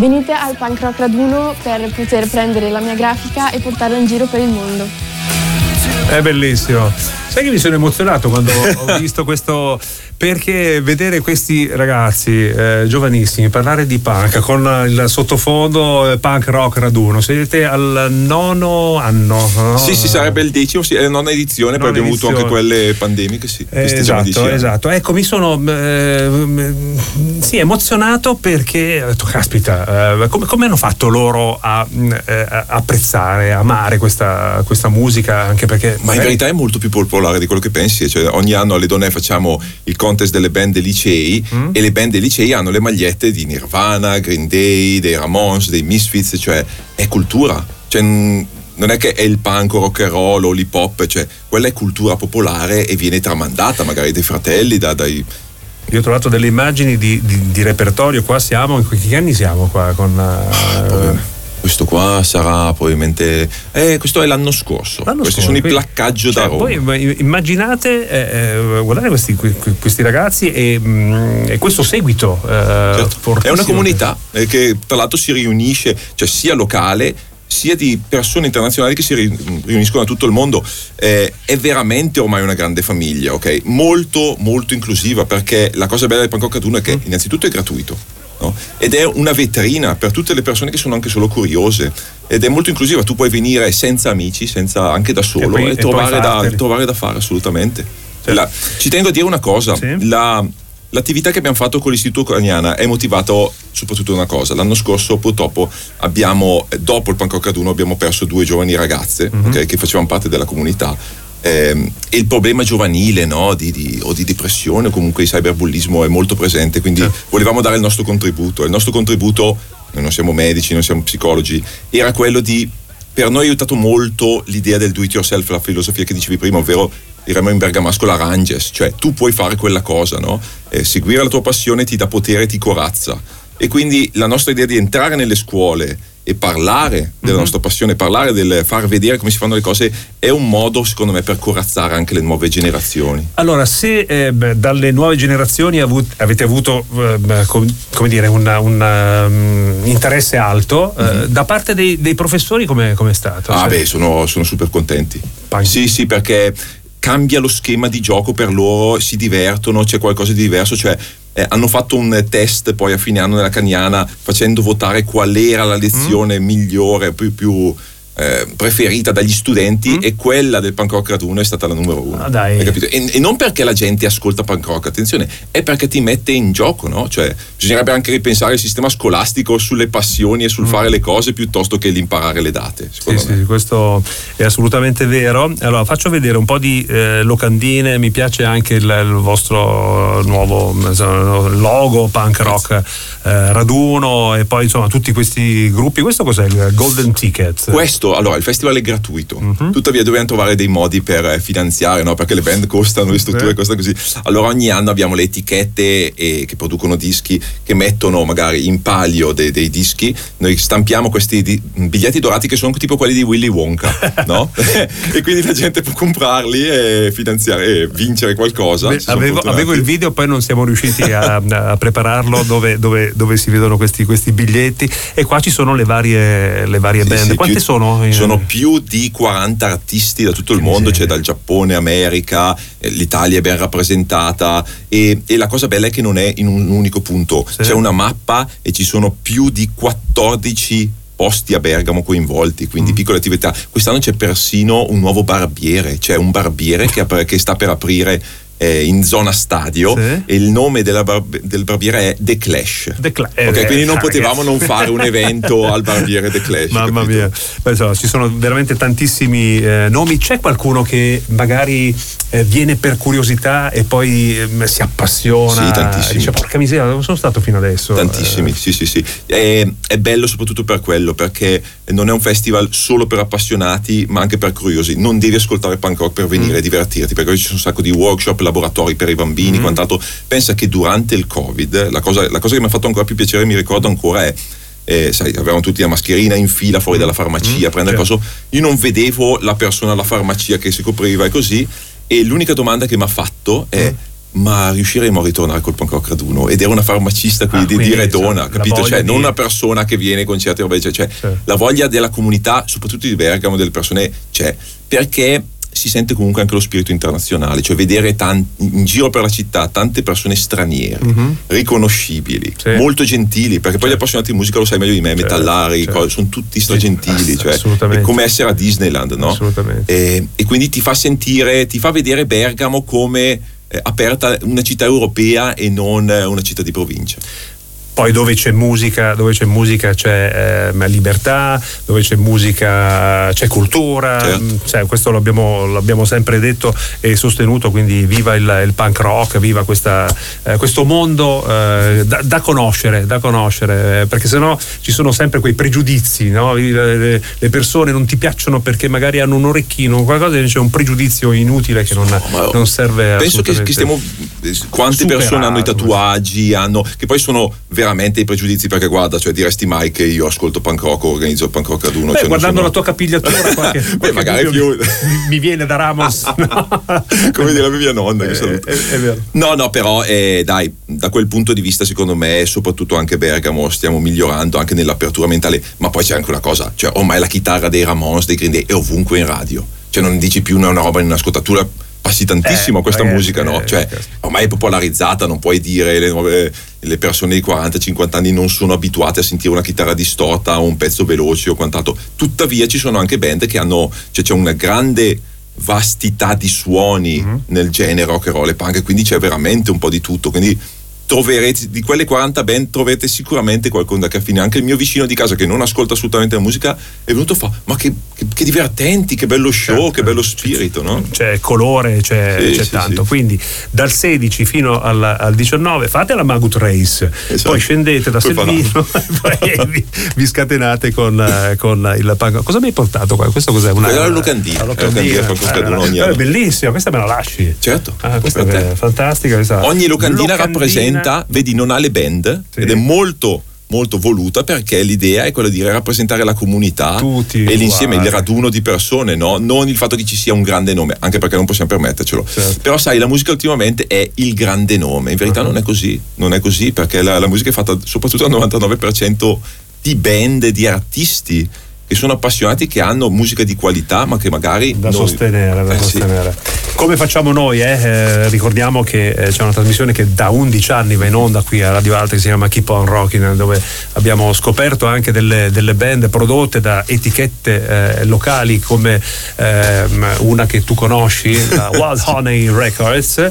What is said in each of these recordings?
Venite al Punk Rock Raduno per poter prendere la mia grafica e portarla in giro per il mondo. È bellissimo. Sai che mi sono emozionato quando ho visto questo, perché vedere questi ragazzi giovanissimi parlare di punk con il sottofondo Punk Rock Raduno. Siete al 9º anno, no? Sì, sarebbe il 10º, sì, è la 9ª edizione, poi abbiamo avuto anche quelle pandemiche, sì. Esatto. Ecco, mi sono emozionato perché ho detto, caspita, come hanno fatto loro a apprezzare, amare questa musica, anche perché ma in verità è molto più popolare di quello che pensi, cioè ogni anno alle Donne facciamo il contest delle band dei licei e le band dei licei hanno le magliette di Nirvana, Green Day, dei Ramones, dei Misfits, cioè è cultura, cioè non è che è il punk o rock and roll o l'hip hop, cioè quella è cultura popolare e viene tramandata magari dai fratelli, dai. Io ho trovato delle immagini di repertorio, qua siamo, in che anni siamo qua con questo qua sarà probabilmente questo è l'anno scorso. Questi sono i placcaggio da Roma. Poi immaginate guardate questi ragazzi e questo seguito certo. È una comunità che tra l'altro si riunisce, cioè sia locale sia di persone internazionali che si riuniscono da tutto il mondo. È veramente ormai una grande famiglia, ok? Molto molto inclusiva, perché la cosa bella del Punk Rock Raduno è che innanzitutto è gratuito, no? Ed è una vetrina per tutte le persone che sono anche solo curiose, ed è molto inclusiva. Tu puoi venire senza amici, anche da solo, e trovare da fare assolutamente. Ci tengo a dire una cosa, sì. L'attività che abbiamo fatto con l'Istituto Ucraniana è motivato soprattutto da una cosa. L'anno scorso purtroppo dopo il Punk Rock Raduno abbiamo perso 2 giovani ragazze, okay, che facevano parte della comunità. E il problema giovanile, no, di depressione o comunque di cyberbullismo è molto presente, quindi volevamo dare il nostro contributo. Il nostro contributo, noi non siamo medici, non siamo psicologi, era quello per noi ha aiutato molto l'idea del do it yourself, la filosofia che dicevi prima, ovvero diremmo in bergamasco la ranges, cioè tu puoi fare quella cosa, no? Seguire la tua passione ti dà potere, ti corazza. E quindi la nostra idea di entrare nelle scuole e parlare della nostra passione, far vedere come si fanno le cose, è un modo secondo me per corazzare anche le nuove generazioni. Allora, se dalle nuove generazioni avete avuto come dire un interesse alto, da parte dei professori come è stato? Sono super contenti. Sì, perché cambia lo schema di gioco per loro, si divertono, c'è qualcosa di diverso, cioè hanno fatto un test poi a fine anno nella Caniana facendo votare qual era la lezione migliore, più preferita dagli studenti, e quella del Punk Rock Raduno è stata la numero 1. Dai. Hai capito? E non perché la gente ascolta punk rock, attenzione, è perché ti mette in gioco, no? Cioè bisognerebbe anche ripensare il sistema scolastico sulle passioni e sul fare le cose piuttosto che l'imparare le date. Sì, questo è assolutamente vero. Allora faccio vedere un po' di locandine. Mi piace anche il vostro nuovo logo Punk Rock Raduno, e poi insomma tutti questi gruppi. Questo cos'è? Il Golden Ticket? Allora, il festival è gratuito, tuttavia dobbiamo trovare dei modi per finanziare, no? Perché le band costano, le strutture costano così. Allora ogni anno abbiamo le etichette che producono dischi, che mettono magari in palio dei dischi. Noi stampiamo questi biglietti dorati che sono tipo quelli di Willy Wonka, no? E quindi la gente può comprarli e finanziare e vincere qualcosa. Avevo il video, poi non siamo riusciti a prepararlo, dove si vedono questi biglietti, e qua ci sono le varie band. Sì, Quante sono? Sono più di 40 artisti da tutto il mondo, c'è dal Giappone, America, l'Italia è ben rappresentata, e la cosa bella è che non è in un unico punto, c'è una mappa e ci sono più di 14 posti a Bergamo coinvolti, quindi piccole attività. Quest'anno c'è persino un nuovo barbiere, c'è un barbiere che sta per aprire in zona stadio, e il nome del barbiere è The Clash. Ok, quindi non potevamo non fare un evento al barbiere The Clash. Mamma mia. Insomma, ci sono veramente tantissimi nomi. C'è qualcuno che magari viene per curiosità e poi si appassiona? Sì, tantissimi. Dice, porca miseria, non sono stato fino adesso. Tantissimi, sì. È bello soprattutto per quello, perché non è un festival solo per appassionati, ma anche per curiosi. Non devi ascoltare punk rock per venire a divertirti, perché ci sono un sacco di workshop, laboratori per i bambini, quant'altro. Pensa che durante il Covid la cosa che mi ha fatto ancora più piacere, mi ricordo ancora, sai, avevamo tutti la mascherina in fila fuori dalla farmacia a prendere coso. Io non vedevo la persona alla farmacia che si copriva e così, e l'unica domanda che mi ha fatto è ma riusciremo a ritornare col punk rock raduno? Ed era una farmacista quindi di Redona, capito? Cioè non una persona che viene con certe robe, cioè la voglia della comunità, soprattutto di Bergamo, delle persone c'è, perché si sente comunque anche lo spirito internazionale, cioè vedere in giro per la città tante persone straniere, riconoscibili, molto gentili, perché poi gli appassionati di musica lo sai meglio di me, metallari, sono tutti stragentili, cioè è come essere a Disneyland, no? E quindi ti fa vedere Bergamo come aperta, una città europea e non una città di provincia. Poi dove c'è musica c'è libertà, dove c'è musica c'è cultura, certo. Questo l'abbiamo sempre detto e sostenuto, quindi viva il punk rock, viva questo mondo da conoscere, perché sennò ci sono sempre quei pregiudizi, no? Le persone non ti piacciono perché magari hanno un orecchino, qualcosa, c'è un pregiudizio inutile che non serve. Penso che stiamo, quante persone hanno i tatuaggi, che poi sono veramente i pregiudizi, perché guarda, cioè diresti mai che io ascolto punk rock o organizzo punk rock raduno? Cioè, guardando la tua capigliatura qualche magari più mi viene da Ramos, no? Come direbbe mia nonna, che saluto. È vero. No, però dai, da quel punto di vista secondo me, soprattutto anche Bergamo, stiamo migliorando anche nell'apertura mentale, ma poi c'è anche una cosa, cioè ormai la chitarra dei Ramones, dei Green Day è ovunque in radio, cioè non dici più una roba in un'ascoltatura, passi tantissimo questa musica, no? Cioè ormai è popolarizzata, non puoi dire le persone di 40-50 anni non sono abituate a sentire una chitarra distorta o un pezzo veloce o quant'altro. Tuttavia ci sono anche band che hanno, cioè c'è una grande vastità di suoni nel genere rock and roll e punk, quindi c'è veramente un po' di tutto, quindi troverete, di quelle 40 band troverete sicuramente qualcuno che affina. Anche il mio vicino di casa, che non ascolta assolutamente la musica, è venuto a fare: ma che divertenti, che bello show, che bello spirito, no? C'è colore, c'è tanto. Quindi dal 16 fino al 19 fate la Magut Race, poi scendete da Selvino e poi vi scatenate con il punk. Cosa mi hai portato qua? Questo cos'è? La locandina. È bellissima, questa me la lasci? Certo. Questa è fantastica. Ogni locandina rappresenta, vedi, non ha le band, ed è molto molto voluta, perché l'idea è quella di rappresentare la comunità tutti e l'insieme, il raduno di persone, no? Non il fatto che ci sia un grande nome, anche perché non possiamo permettercelo. Però sai, la musica ultimamente è il grande nome, in verità non è così, perché la musica è fatta soprattutto al 99% di band, di artisti che sono appassionati, che hanno musica di qualità, ma che magari da sostenere. Come facciamo noi? Ricordiamo che c'è una trasmissione che da 11 anni va in onda qui a Radio Alta, che si chiama Keep on Rocking, dove abbiamo scoperto anche delle band prodotte da etichette locali, come una che tu conosci, la Wild Honey Records,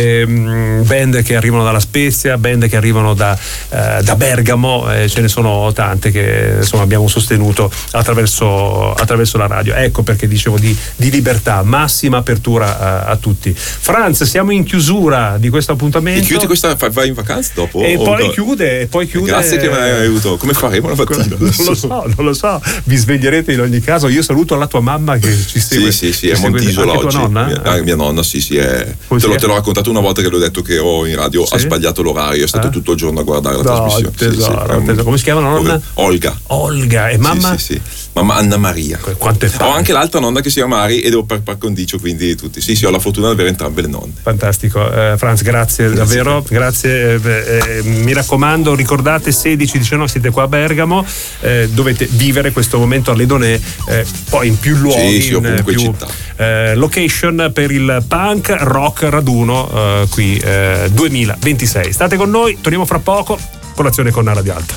band che arrivano dalla Spezia, band che arrivano da Bergamo, ce ne sono tante che insomma abbiamo sostenuto attraverso la radio. Ecco perché dicevo di libertà, massima apertura a tutti. Franz, siamo in chiusura di questo appuntamento. E chiudi questa, vai in vacanza dopo? E poi chiude. Grazie che mi hai aiutato. Come faremo la mattina? Non lo so, vi sveglierete in ogni caso. Io saluto la tua mamma che ci segue. Sì, è Montisola oggi. Tua nonna? Mia nonna, sì, è. Te l'ho raccontato una volta che l'ho detto che ero in radio, ha sbagliato l'orario, è stato tutto il giorno a guardare la trasmissione. Tesoro. Come si chiama la nonna? Olga. E mamma? Sì. Mamma Anna Maria. Quante fa? Ho anche l'altra nonna che si chiama Mari, ed ho par condicio, quindi tutti. Sì, ho la fortuna di avere entrambe le nonne. Fantastico. Franz, grazie davvero. Grazie. Mi raccomando, ricordate, 16-19 siete qua a Bergamo, dovete vivere questo momento all'Edonè, poi in più luoghi, in più città. Location per il punk rock raduno qui 2026. State con noi, torniamo fra poco. Colazione con Radio Alta.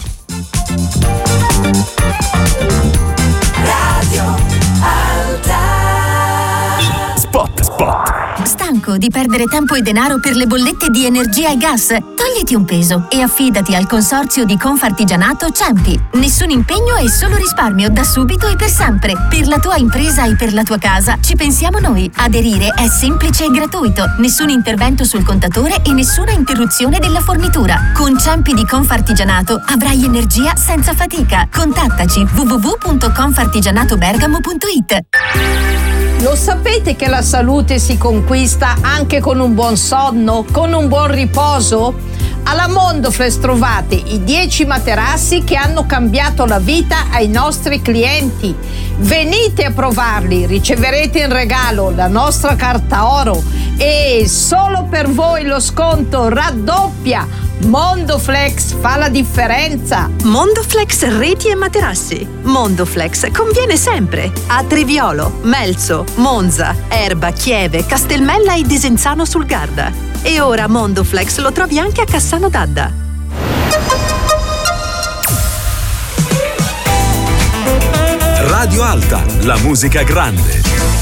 Radio Alta. Spot. Stanco di perdere tempo e denaro per le bollette di energia e gas? Togliti un peso e affidati al consorzio di Confartigianato Ciampi. Nessun impegno e solo risparmio da subito e per sempre. Per la tua impresa e per la tua casa ci pensiamo noi. Aderire è semplice e gratuito. Nessun intervento sul contatore e nessuna interruzione della fornitura. Con Ciampi di Confartigianato avrai energia senza fatica. Contattaci www.confartigianatobergamo.it. Lo sapete che la salute si conquista anche con un buon sonno, con un buon riposo? Alla Mondoflex trovate i 10 materassi che hanno cambiato la vita ai nostri clienti. Venite a provarli, riceverete in regalo la nostra carta oro e solo per voi lo sconto raddoppia. Mondoflex fa la differenza. Mondoflex reti e materassi. Mondoflex conviene sempre a Triviolo, Melzo, Monza, Erba, Chieve, Castelmella e Desenzano sul Garda. E ora Mondoflex lo trovi anche a Cassano d'Adda. Radio Alta, la musica grande.